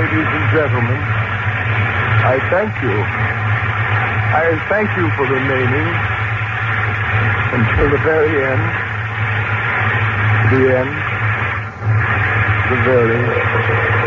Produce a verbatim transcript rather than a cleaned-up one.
ladies and gentlemen, I thank you. I thank you for remaining until the very end. The end. The very